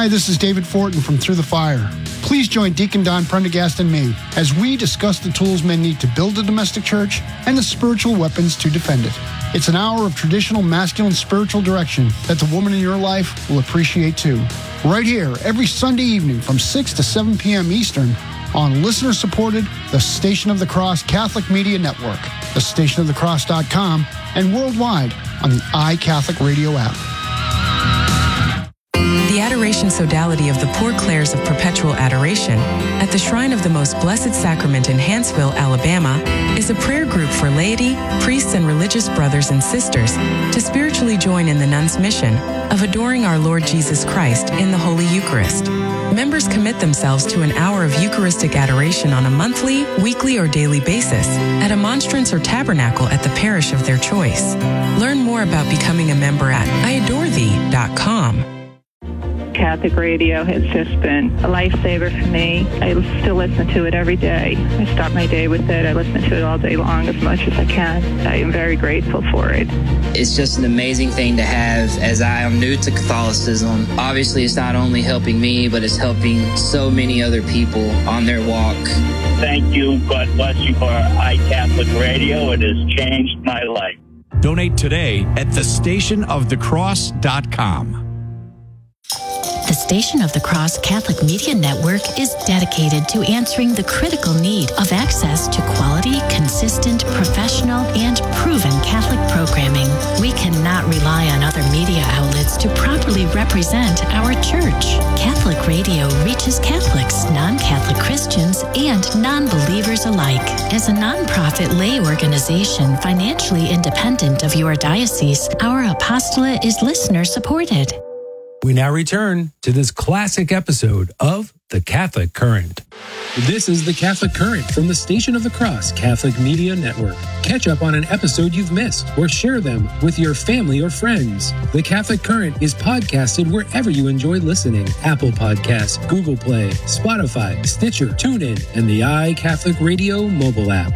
Hi, this is David Fortin from Through the Fire. Please join Deacon Don Prendergast and me as we discuss the tools men need to build a domestic church and the spiritual weapons to defend it. It's an hour of traditional masculine spiritual direction that the woman in your life will appreciate too. Right here, every Sunday evening from 6 to 7 p.m. Eastern on listener-supported The Station of the Cross Catholic Media Network, thestationofthecross.com, and worldwide on the iCatholic Radio app. The Adoration Sodality of the Poor Clares of Perpetual Adoration at the Shrine of the Most Blessed Sacrament in Hanceville, Alabama, is a prayer group for laity, priests, and religious brothers and sisters to spiritually join in the nuns' mission of adoring our Lord Jesus Christ in the Holy Eucharist. Members commit themselves to an hour of Eucharistic adoration on a monthly, weekly, or daily basis at a monstrance or tabernacle at the parish of their choice. Learn more about becoming a member at iadorethee.com. Catholic radio has just been a lifesaver for me. I still listen to it every day. I start my day with it. I listen to it all day long as much as I can. I am very grateful for it. It's just an amazing thing to have as I am new to Catholicism. Obviously, it's not only helping me, but it's helping so many other people on their walk. Thank you. God bless you for iCatholic Radio. It has changed my life. Donate today at thestationofthecross.com. The Station of the Cross Catholic Media Network is dedicated to answering the critical need of access to quality, consistent, professional, and proven Catholic programming. We cannot rely on other media outlets to properly represent our church. Catholic radio reaches Catholics, non-Catholic Christians, and non-believers alike. As a non-profit lay organization financially independent of your diocese, our apostolate is listener-supported. We now return to this classic episode of The Catholic Current. This is The Catholic Current from the Station of the Cross Catholic Media Network. Catch up on an episode you've missed or share them with your family or friends. The Catholic Current is podcasted wherever you enjoy listening. Apple Podcasts, Google Play, Spotify, Stitcher, TuneIn, and the iCatholic Radio mobile app.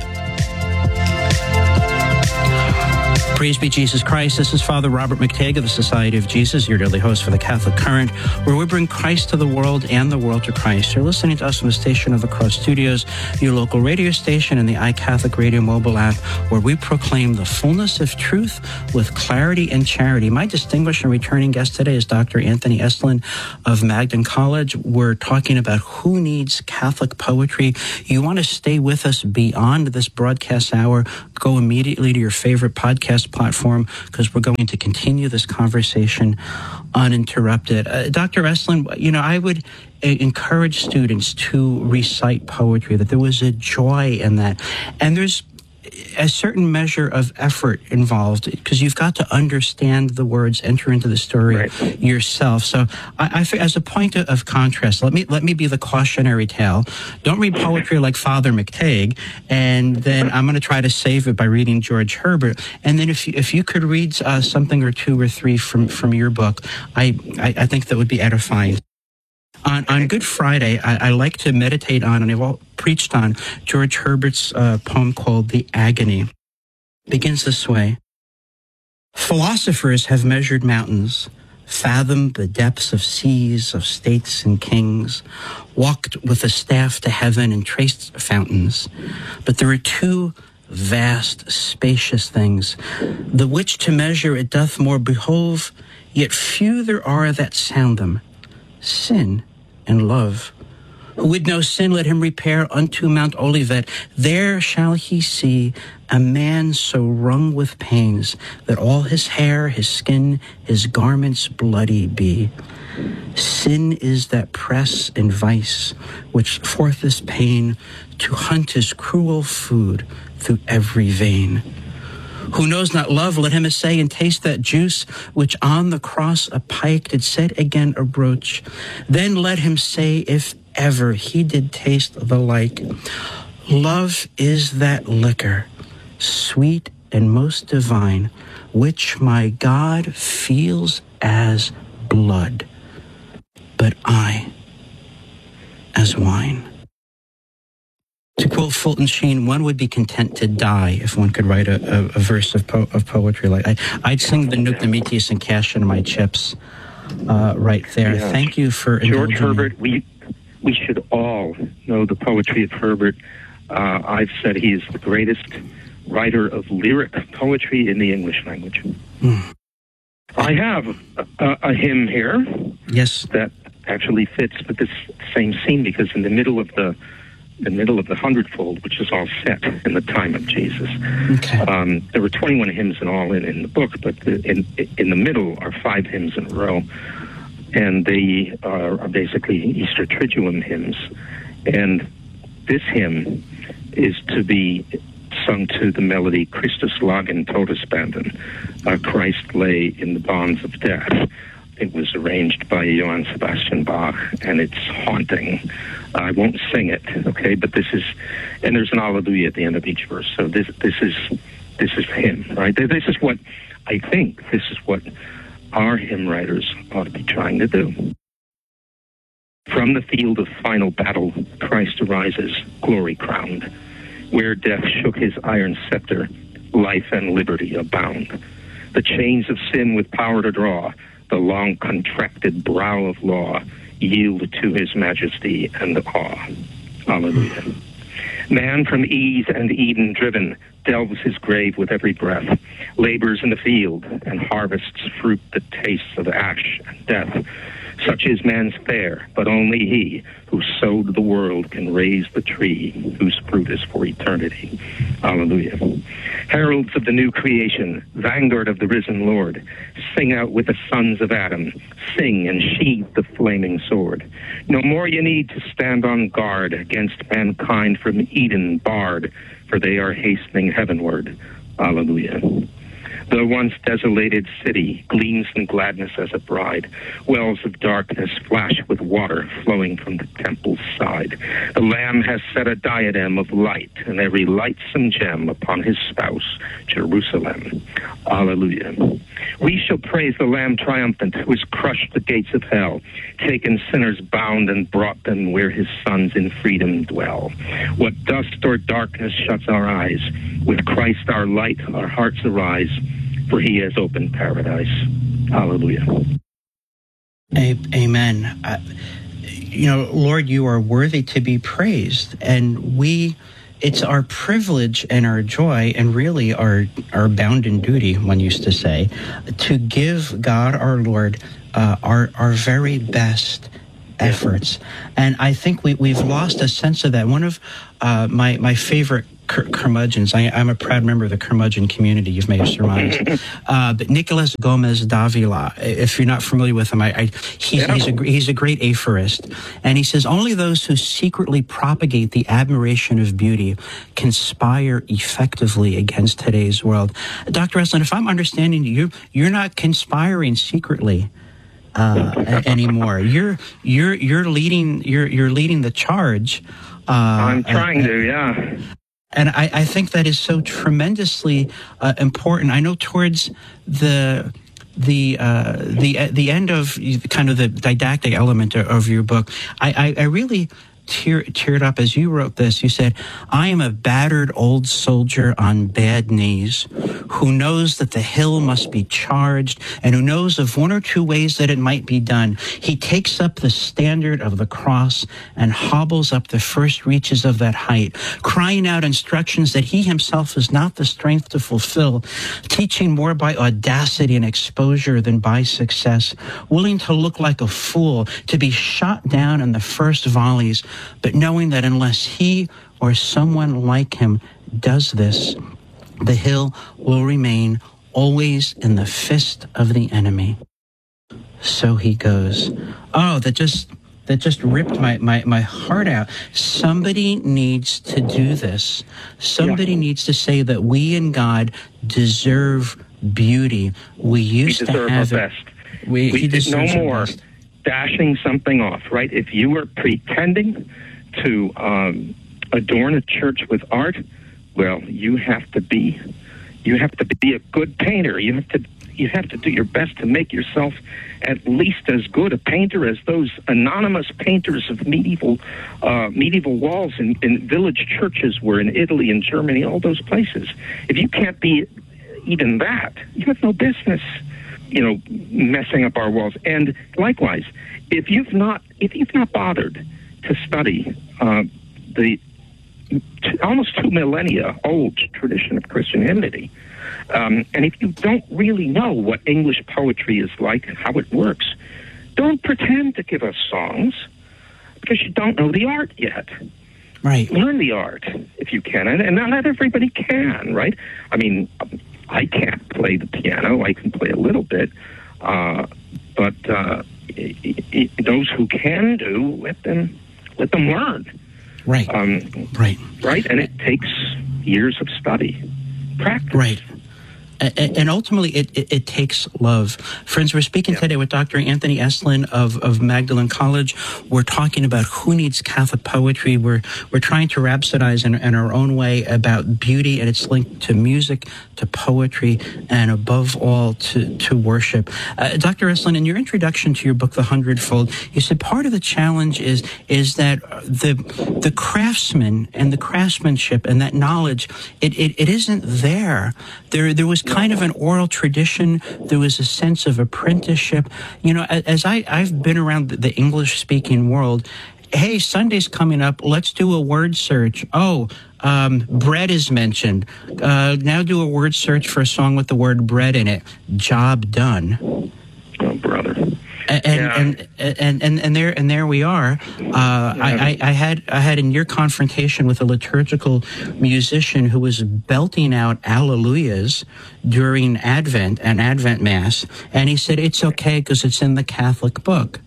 Praise be Jesus Christ. This is Father Robert McTagg of the Society of Jesus, your daily host for the Catholic Current, where we bring Christ to the world and the world to Christ. You're listening to us from the Station of the Cross Studios, your local radio station, and the iCatholic Radio mobile app, where we proclaim the fullness of truth with clarity and charity. My distinguished and returning guest today is Dr. Anthony Estlin of Magdalen College. We're talking about who needs Catholic poetry. You want to stay with us beyond this broadcast hour, go immediately to your favorite podcast platform, because we're going to continue this conversation uninterrupted. Dr. Estlin, I would encourage students to recite poetry, that there was a joy in that. And there's a certain measure of effort involved, because you've got to understand the words, enter into the story yourself. So I as a point of contrast, let me be the cautionary tale. Don't read poetry like Father McTagg, and then I'm going to try to save it by reading George Herbert. And then if you could read something or two or three from your book, I think that would be edifying. On Good Friday, I like to meditate on, and I've preached on, George Herbert's poem called The Agony. It begins this way. Philosophers have measured mountains, fathomed the depths of seas, of states and kings, walked with a staff to heaven and traced fountains. But there are two vast, spacious things, the which to measure it doth more behove, yet few there are that sound them. Sin and love. Who would know sin, let him repair unto Mount Olivet. There shall he see a man so wrung with pains that all his hair, his skin, his garments bloody be. Sin is that press and vice which fortheth pain to hunt his cruel food through every vein. Who knows not love, let him essay and taste that juice which on the cross a pike did set again a broach. Then let him say if ever he did taste the like. Love is that liquor, sweet and most divine, which my God feels as blood, but I as wine. To quote Fulton Sheen, one would be content to die if one could write a verse of poetry. Like I'd sing the Nunc Dimittis and cash in my chips. right there. Yeah. Thank you for George indulging Herbert. We should all know the poetry of Herbert. I've said he is the greatest writer of lyric poetry in the English language. I have a hymn here. Yes, that actually fits with this same scene, because in the middle of the hundredfold, which is all set in the time of Jesus. Okay. There were 21 hymns in all in the book, but in the middle are 5 hymns in a row, and they are basically Easter Triduum hymns. And this hymn is to be sung to the melody Christus lag in Todesbanden, Christ lay in the bonds of death. It was arranged by Johann Sebastian Bach, and it's haunting. I won't sing it, okay? But this is, and there's an Alleluia at the end of each verse. So this is him, right? This is what I think. This is what our hymn writers ought to be trying to do. From the field of final battle, Christ arises, glory crowned. Where death shook his iron scepter, life and liberty abound. The chains of sin with power to draw, the long contracted brow of law, yield to his majesty and awe. Hallelujah. Man from ease and Eden driven, delves his grave with every breath, labors in the field and harvests fruit that tastes of ash and death. Such is man's fare, but only he who sowed the world can raise the tree whose fruit is for eternity. Hallelujah. Heralds of the new creation, vanguard of the risen Lord, sing out with the sons of Adam, sing and sheathe the flaming sword. No more you need to stand on guard against mankind from Eden barred, for they are hastening heavenward. Hallelujah. The once desolated city gleams in gladness as a bride. Wells of darkness flash with water flowing from the temple's side. The Lamb has set a diadem of light and every lightsome gem upon his spouse, Jerusalem. Alleluia. We shall praise the Lamb triumphant who has crushed the gates of hell, taken sinners bound and brought them where his sons in freedom dwell. What dust or darkness shuts our eyes, with Christ our light our hearts arise, for he has opened paradise. Hallelujah. Amen. Lord, you are worthy to be praised, and it's our privilege and our joy, and really our bounden duty, one used to say, to give God our Lord our very best efforts. And I think we've lost a sense of that. One of my favorite curmudgeons, I'm a proud member of the curmudgeon community, you've may have surmised, but Nicolas Gomez Davila, if you're not familiar with him, he's a great aphorist, and he says, only those who secretly propagate the admiration of beauty conspire effectively against today's world. Dr. Esalen, if I'm understanding you, you're not conspiring secretly anymore. You're leading the charge. I'm trying to, yeah. And I think that is so tremendously important. I know towards the end of kind of the didactic element of your book, I really teared up as you wrote this. You said, I am a battered old soldier on bad knees who knows that the hill must be charged and who knows of one or two ways that it might be done. He takes up the standard of the cross and hobbles up the first reaches of that height, crying out instructions that he himself has not the strength to fulfill, teaching more by audacity and exposure than by success, willing to look like a fool, to be shot down in the first volleys, but knowing that unless he or someone like him does this, the hill will remain always in the fist of the enemy. So he goes. Oh, that just ripped my heart out. Somebody needs to do this. Somebody needs to say that we in God deserve beauty. We deserve our best. We did no more dashing something off, right? If you were pretending to adorn a church with art, well, you have to be a good painter. You have to do your best to make yourself at least as good a painter as those anonymous painters of medieval walls in village churches were in Italy and Germany, all those places. If you can't be even that, you have no business. messing up our walls. And likewise, if you've not bothered to study the almost 2 millennia old tradition of Christianity, and if you don't really know what English poetry is like, how it works, don't pretend to give us songs because you don't know the art yet. Right. Learn the art if you can, and not everybody can, right? I mean, I can't play the piano. I can play a little bit, but those who can do, let them learn. Right. Right, and it takes years of study, practice. Right. And ultimately, it takes love. Friends, we're speaking today with Dr. Anthony Eslin of Magdalen College. We're talking about who needs Catholic poetry. We're trying to rhapsodize in our own way about beauty and its link to music, to poetry, and above all, to worship. Dr. Eslin, in your introduction to your book, The Hundredfold, you said part of the challenge is that the craftsman and the craftsmanship and that knowledge, it isn't there. There was kind of an oral tradition. There was a sense of apprenticeship. As I've been around the English-speaking world, hey, Sunday's coming up. Let's do a word search. Oh, bread is mentioned. Now do a word search for a song with the word bread in it. Job done. Oh, brother. And there we are. I had in your confrontation with a liturgical musician who was belting out alleluias during Advent and Advent Mass, and he said it's okay because it's in the Catholic book.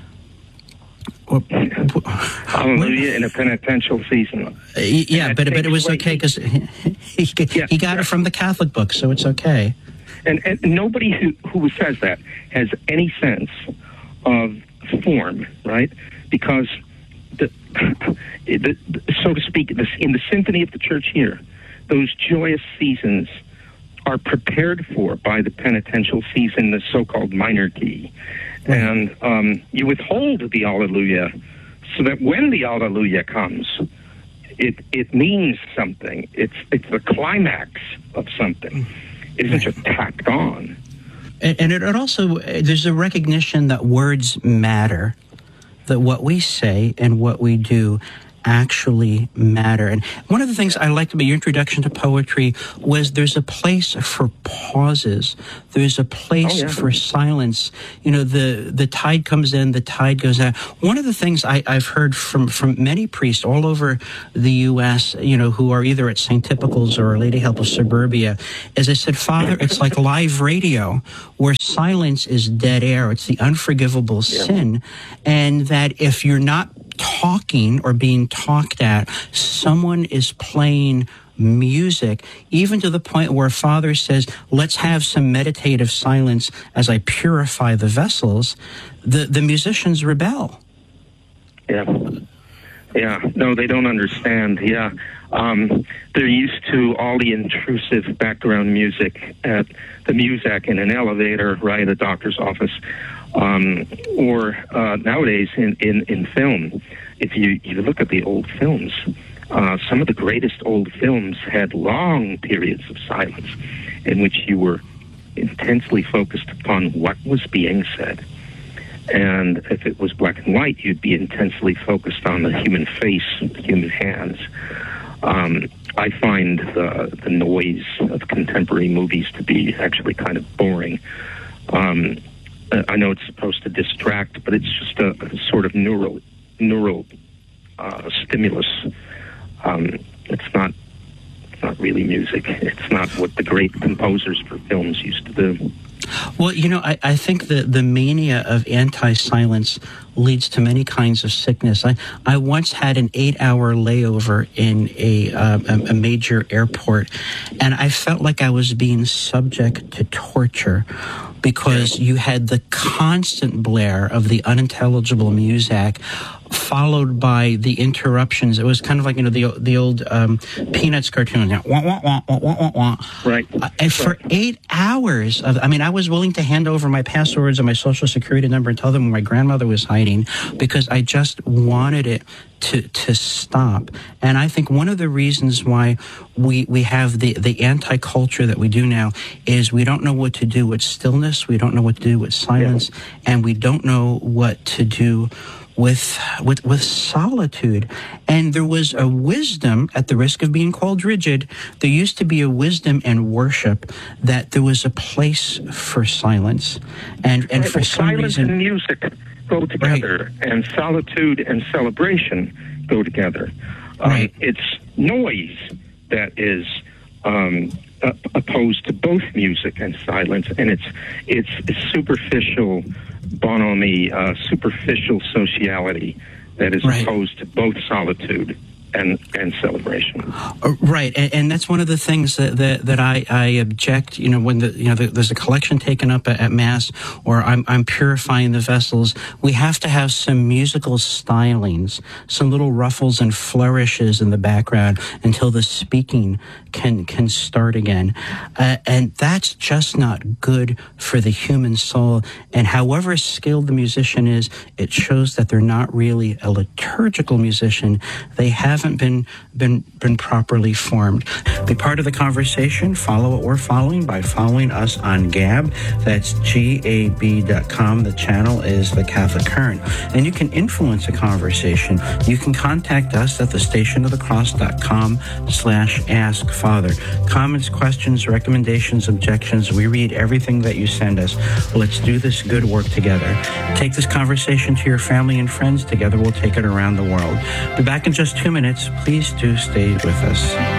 Hallelujah in a penitential season. But it was okay because he got it from the Catholic book, so it's okay. And nobody who says that has any sense of form, right? Because, so to speak, in the symphony of the church here, those joyous seasons are prepared for by the penitential season, the so-called minor key. And you withhold the Alleluia so that when the Alleluia comes, it means something. It's the climax of something. It isn't just tacked on. And it also, there's a recognition that words matter, that what we say and what we do actually matter. And one of the things I liked about your introduction to poetry was there's a place for pauses. There's a place for silence. The tide comes in, the tide goes out. One of the things I've heard from many priests all over the U.S., who are either at St. Typical's or Lady Help of Suburbia, is I said, Father, it's like live radio where silence is dead air. It's the unforgivable sin. And that if you're not talking or being talked at, someone is playing music, even to the point where Father says, let's have some meditative silence as I purify the vessels. The musicians rebel. Yeah. No, they don't understand. Yeah. They're used to all the intrusive background music at the Muzak in an elevator, right, a doctor's office. Or nowadays in film, if you look at the old films, some of the greatest old films had long periods of silence in which you were intensely focused upon what was being said. And if it was black and white, you'd be intensely focused on the human face, the human hands. I find the noise of contemporary movies to be actually kind of boring. I know it's supposed to distract, but it's just a sort of neural stimulus. It's not really music. It's not what the great composers for films used to do. Well, I think the mania of anti-silence leads to many kinds of sickness. I once had an 8-hour layover in a major airport, and I felt like I was being subject to torture because you had the constant blare of the unintelligible music, followed by the interruptions. It was kind of like, the old Peanuts cartoon. Wah, wah, wah, wah, wah, wah. Right. And for 8 hours, I was willing to hand over my passwords and my social security number and tell them where my grandmother was hiding because I just wanted it to stop. And I think one of the reasons why we have the anti-culture that we do now is we don't know what to do with stillness, we don't know what to do with silence, and we don't know what to do with solitude. And there was a wisdom, at the risk of being called rigid, there used to be a wisdom in worship that there was a place for silence. And for some silence reason, and music go together, and solitude and celebration go together. It's noise that is opposed to both music and silence, and it's superficial bonhomie, superficial sociality that is opposed to both solitude and celebration. Right, and that's one of the things that I object. When there's a collection taken up at Mass, or I'm purifying the vessels, we have to have some musical stylings, some little ruffles and flourishes in the background until the speaking can start again, and that's just not good for the human soul. And however skilled the musician is, it shows that they're not really a liturgical musician. They haven't been properly formed. Be part of the conversation. Follow what we're following by following us on Gab. That's GAB.com. The channel is The Catholic Current. And you can influence the conversation. You can contact us at thestationofthecross.com/askfather. Comments, questions, recommendations, objections. We read everything that you send us. Let's do this good work together. Take this conversation to your family and friends. Together we'll take it around the world. Be back in just 2 minutes. Please do stay with us.